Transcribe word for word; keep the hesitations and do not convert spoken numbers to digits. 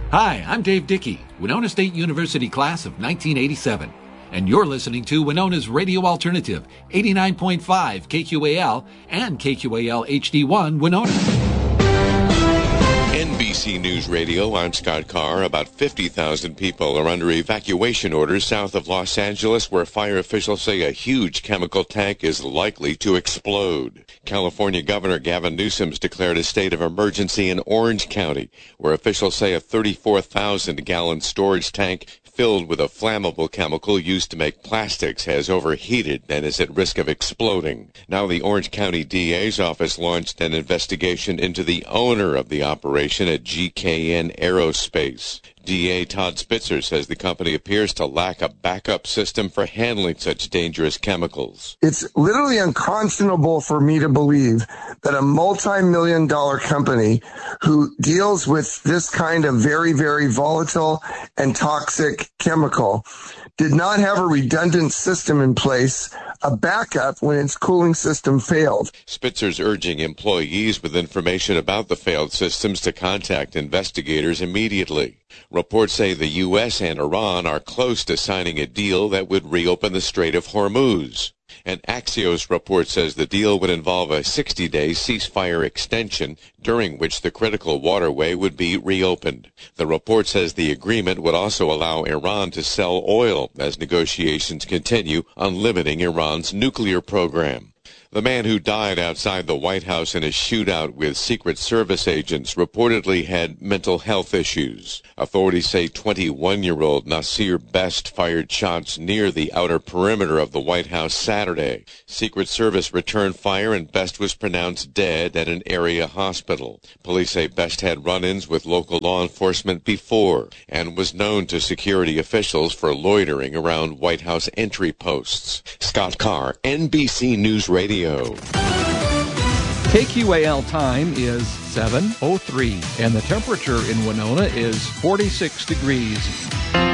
Hi, I'm Dave Dickey, Winona State University class of nineteen eighty-seven, and you're listening to Winona's Radio Alternative, eighty-nine point five K Q A L and K Q A L H D one Winona. N B C News Radio, I'm Scott Carr. About fifty thousand people are under evacuation orders south of Los Angeles, where fire officials say a huge chemical tank is likely to explode. California Governor Gavin Newsom's declared a state of emergency in Orange County, where officials say a thirty-four thousand gallon storage tank filled with a flammable chemical used to make plastics has overheated and is at risk of exploding. Now the Orange County D A's office launched an investigation into the owner of the operation at G K N Aerospace. D A Todd Spitzer says the company appears to lack a backup system for handling such dangerous chemicals. It's literally unconscionable for me to believe that a multi-million dollar company who deals with this kind of very, very volatile and toxic chemical did not have a redundant system in place, a backup when its cooling system failed. Spitzer's urging employees with information about the failed systems to contact investigators immediately. Reports say the U S and Iran are close to signing a deal that would reopen the Strait of Hormuz. An Axios report says the deal would involve a sixty-day ceasefire extension, during which the critical waterway would be reopened. The report says the agreement would also allow Iran to sell oil as negotiations continue on limiting Iran's nuclear program. The man who died outside the White House in a shootout with Secret Service agents reportedly had mental health issues. Authorities say twenty-one-year-old Nasir Best fired shots near the outer perimeter of the White House Saturday. Secret Service returned fire and Best was pronounced dead at an area hospital. Police say Best had run-ins with local law enforcement before and was known to security officials for loitering around White House entry posts. Scott Carr, N B C News Radio. K Q A L time is seven oh three, and the temperature in Winona is forty-six degrees.